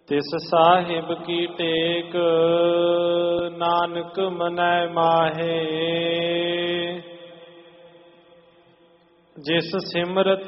ਤਿਸ ਸਾਹਿਬ ਕੀ ਟੇਕ ਨਾਨਕ ਮਨੈ ਮਾਹੇ। ਜਿਸ ਸਿਮਰਤ